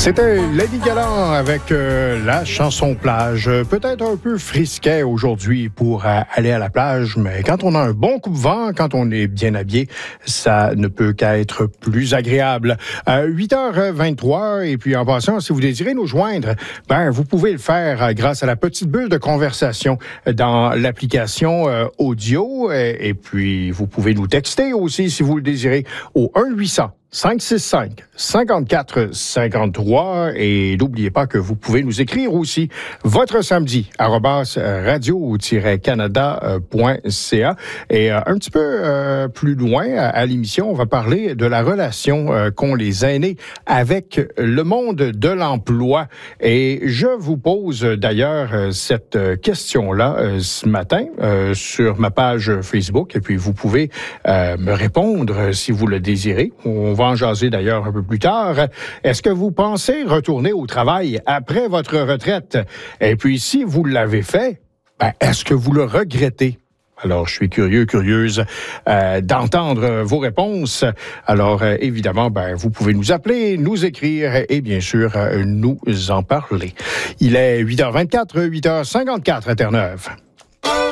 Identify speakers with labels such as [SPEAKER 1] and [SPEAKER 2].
[SPEAKER 1] C'était Lady Galant avec la chanson plage. Peut-être un peu frisquet aujourd'hui pour aller à la plage, mais quand on a un bon coupe-vent, quand on est bien habillé, ça ne peut qu'être plus agréable. 8h23, et puis en passant, si vous désirez nous joindre, vous pouvez le faire grâce à la petite bulle de conversation dans l'application audio. Et puis, vous pouvez nous texter aussi si vous le désirez au 1-800-565-5453. Et n'oubliez pas que vous pouvez nous écrire aussi votre samedi @radio-canada.ca. Et un petit peu plus loin à l'émission, on va parler de la relation qu'ont les aînés avec le monde de l'emploi. Et je vous pose d'ailleurs cette question-là ce matin sur ma page Facebook. Et puis vous pouvez me répondre si vous le désirez. On va en jaser d'ailleurs un peu plus tard. Est-ce que vous pensez retourner au travail après votre retraite? Et puis, si vous l'avez fait, est-ce que vous le regrettez? Alors, je suis curieuse d'entendre vos réponses. Alors, évidemment, vous pouvez nous appeler, nous écrire et bien sûr, nous en parler. Il est 8h24, 8h54 à Terre-Neuve.